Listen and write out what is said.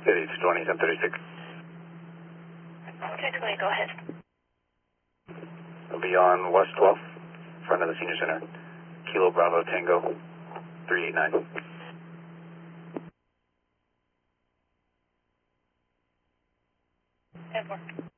City 2736. 220, go ahead. It'll be on West 12th, front of the Senior Center. Kilo Bravo Tango 389. And more.